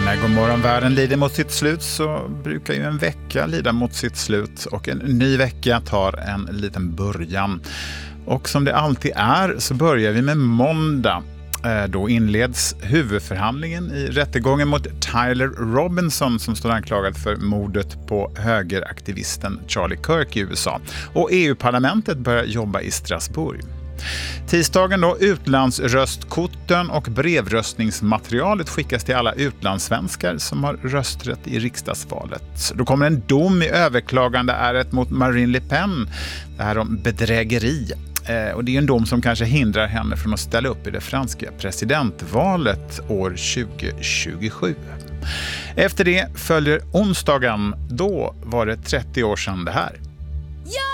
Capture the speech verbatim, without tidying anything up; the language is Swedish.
När God morgon världen lider mot sitt slut så brukar ju en vecka lida mot sitt slut och en ny vecka tar en liten början. Och som det alltid är så börjar vi med måndag. Då inleds huvudförhandlingen i rättegången mot Tyler Robinson som står anklagad för mordet på högeraktivisten Charlie Kirk i U S A. Och E U-parlamentet börjar jobba i Strasbourg. Tisdagen då utlandsröstkorten och brevröstningsmaterialet skickas till alla utlandssvenskar som har rösträtt i riksdagsvalet. Då kommer en dom i överklagande ärendet mot Marine Le Pen, det här om bedrägeri. Eh, och det är en dom som kanske hindrar henne från att ställa upp i det franska presidentvalet år tjugo tjugosju. Efter det följer onsdagen, då var det trettio år sedan det här.